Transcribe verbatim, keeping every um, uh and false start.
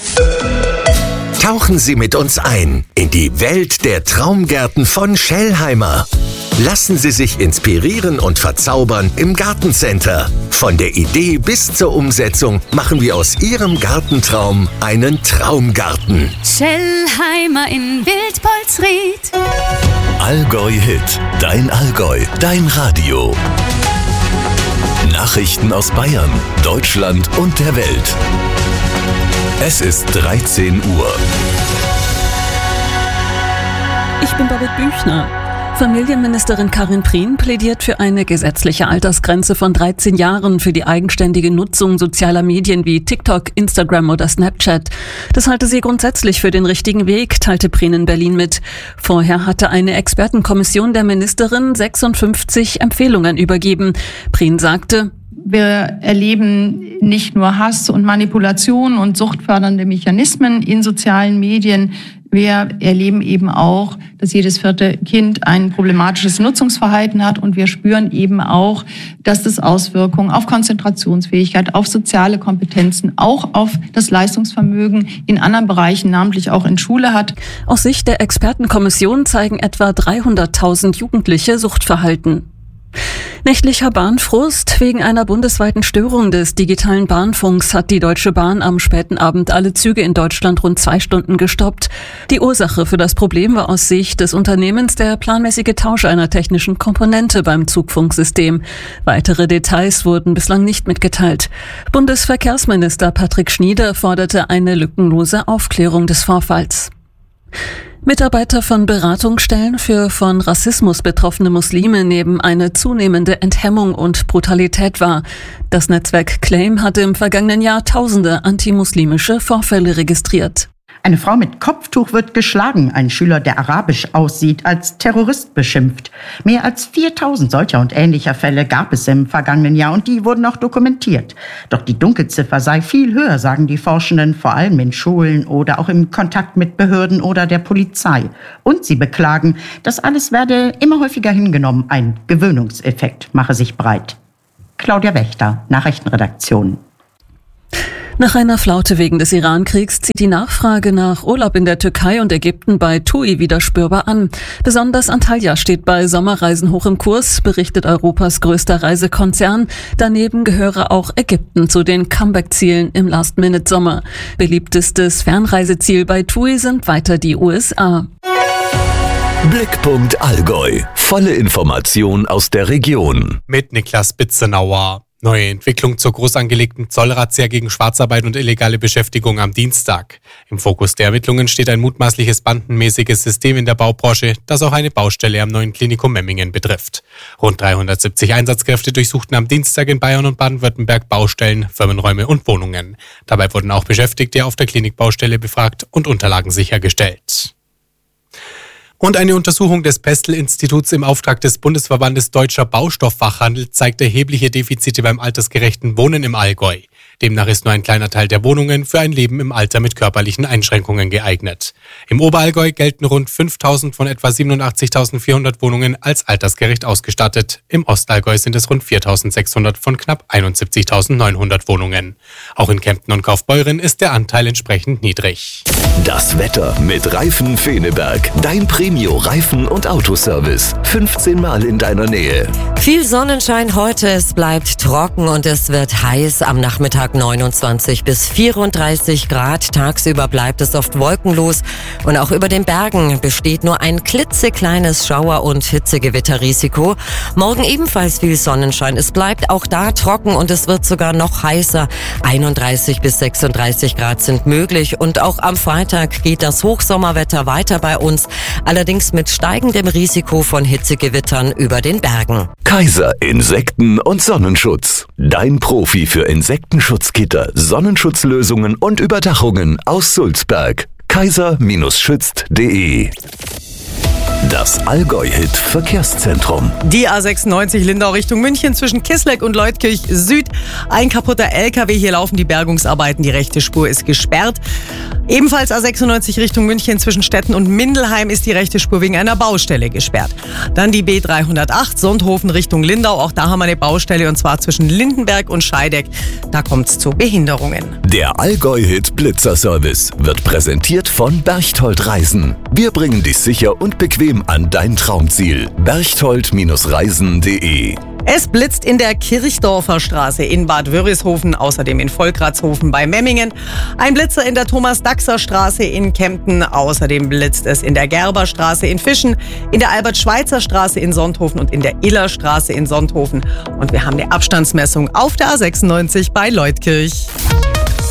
Tauchen Sie mit uns ein in die Welt der Traumgärten von Schellheimer. Lassen Sie sich inspirieren und verzaubern im Gartencenter. Von der Idee bis zur Umsetzung machen wir aus Ihrem Gartentraum einen Traumgarten. Schellheimer in Wildpolsried. Allgäu Hit, dein Allgäu, dein Radio. Nachrichten aus Bayern, Deutschland und der Welt. Es ist dreizehn Uhr. Ich bin Birgit Büchner. Familienministerin Karin Prien plädiert für eine gesetzliche Altersgrenze von dreizehn Jahren für die eigenständige Nutzung sozialer Medien wie TikTok, Instagram oder Snapchat. Das halte sie grundsätzlich für den richtigen Weg, teilte Prien in Berlin mit. Vorher hatte eine Expertenkommission der Ministerin sechsundfünfzig Empfehlungen übergeben. Prien sagte: Wir erleben nicht nur Hass und Manipulation und suchtfördernde Mechanismen in sozialen Medien. Wir erleben eben auch, dass jedes vierte Kind ein problematisches Nutzungsverhalten hat. Und wir spüren eben auch, dass das Auswirkungen auf Konzentrationsfähigkeit, auf soziale Kompetenzen, auch auf das Leistungsvermögen in anderen Bereichen, namentlich auch in Schule hat. Aus Sicht der Expertenkommission zeigen etwa dreihunderttausend Jugendliche Suchtverhalten. Nächtlicher Bahnfrust. Wegen einer bundesweiten Störung des digitalen Bahnfunks hat die Deutsche Bahn am späten Abend alle Züge in Deutschland rund zwei Stunden gestoppt. Die Ursache für das Problem war aus Sicht des Unternehmens der planmäßige Tausch einer technischen Komponente beim Zugfunksystem. Weitere Details wurden bislang nicht mitgeteilt. Bundesverkehrsminister Patrick Schnieder forderte eine lückenlose Aufklärung des Vorfalls. Mitarbeiter von Beratungsstellen für von Rassismus betroffene Muslime nehmen eine zunehmende Enthemmung und Brutalität wahr. Das Netzwerk Claim hatte im vergangenen Jahr tausende antimuslimische Vorfälle registriert. Eine Frau mit Kopftuch wird geschlagen, ein Schüler, der arabisch aussieht, als Terrorist beschimpft. Mehr als viertausend solcher und ähnlicher Fälle gab es im vergangenen Jahr und die wurden auch dokumentiert. Doch die Dunkelziffer sei viel höher, sagen die Forschenden, vor allem in Schulen oder auch im Kontakt mit Behörden oder der Polizei. Und sie beklagen, das alles werde immer häufiger hingenommen, ein Gewöhnungseffekt mache sich breit. Claudia Wächter, Nachrichtenredaktion. Nach einer Flaute wegen des Iran-Kriegs zieht die Nachfrage nach Urlaub in der Türkei und Ägypten bei TUI wieder spürbar an. Besonders Antalya steht bei Sommerreisen hoch im Kurs, berichtet Europas größter Reisekonzern. Daneben gehöre auch Ägypten zu den Comeback-Zielen im Last-Minute-Sommer. Beliebtestes Fernreiseziel bei TUI sind weiter die U S A. Blickpunkt Allgäu. Volle Information aus der Region. Mit Niklas Bitzenauer. Neue Entwicklung zur groß angelegten Zollrazzia gegen Schwarzarbeit und illegale Beschäftigung am Dienstag. Im Fokus der Ermittlungen steht ein mutmaßliches bandenmäßiges System in der Baubranche, das auch eine Baustelle am neuen Klinikum Memmingen betrifft. Rund dreihundertsiebzig Einsatzkräfte durchsuchten am Dienstag in Bayern und Baden-Württemberg Baustellen, Firmenräume und Wohnungen. Dabei wurden auch Beschäftigte auf der Klinikbaustelle befragt und Unterlagen sichergestellt. Und eine Untersuchung des Pestel-Instituts im Auftrag des Bundesverbandes Deutscher Baustoffachhandel zeigt erhebliche Defizite beim altersgerechten Wohnen im Allgäu. Demnach ist nur ein kleiner Teil der Wohnungen für ein Leben im Alter mit körperlichen Einschränkungen geeignet. Im Oberallgäu gelten rund fünftausend von etwa siebenundachtzigtausendvierhundert Wohnungen als altersgerecht ausgestattet. Im Ostallgäu sind es rund viertausendsechshundert von knapp einundsiebzigtausendneunhundert Wohnungen. Auch in Kempten und Kaufbeuren ist der Anteil entsprechend niedrig. Das Wetter mit Reifen Feneberg. Dein Premio Reifen- und Autoservice. fünfzehn Mal in deiner Nähe. Viel Sonnenschein heute. Es bleibt trocken und es wird heiß. Am Nachmittag neunundzwanzig bis vierunddreißig Grad. Tagsüber bleibt es oft wolkenlos. Und auch über den Bergen besteht nur ein klitzekleines Schauer- und Hitzegewitterrisiko. Morgen ebenfalls viel Sonnenschein. Es bleibt auch da trocken und es wird sogar noch heißer. einunddreißig bis sechsunddreißig Grad sind möglich. Und auch am Freitag geht das Hochsommerwetter weiter bei uns. Allerdings mit steigendem Risiko von Hitzegewittern über den Bergen. Kaiser Insekten- und Sonnenschutz. Dein Profi für Insektenschutzgitter, Sonnenschutzlösungen und Überdachungen aus Sulzberg. kaiser schützt punkt de. Das Allgäu-Hit-Verkehrszentrum. Die A sechsundneunzig Lindau Richtung München zwischen Kissleck und Leutkirch Süd. Ein kaputter L K W, hier laufen die Bergungsarbeiten, die rechte Spur ist gesperrt. Ebenfalls A sechsundneunzig Richtung München zwischen Stetten und Mindelheim ist die rechte Spur wegen einer Baustelle gesperrt. Dann die B dreihundertacht Sonthofen Richtung Lindau. Auch da haben wir eine Baustelle und zwar zwischen Lindenberg und Scheideck. Da kommt es zu Behinderungen. Der Allgäu-Hit Blitzer-Service wird präsentiert von Berchtold Reisen. Wir bringen dich sicher und bequem an dein Traumziel. berchtold Reisen punkt de. Es blitzt in der Kirchdorfer Straße in Bad Wörishofen, außerdem in Volkratshofen bei Memmingen. Ein Blitzer in der Thomas-Daxer-Straße in Kempten. Außerdem blitzt es in der Gerberstraße in Fischen, in der Albert-Schweitzer-Straße in Sonthofen und in der Illerstraße in Sonthofen. Und wir haben eine Abstandsmessung auf der A sechsundneunzig bei Leutkirch.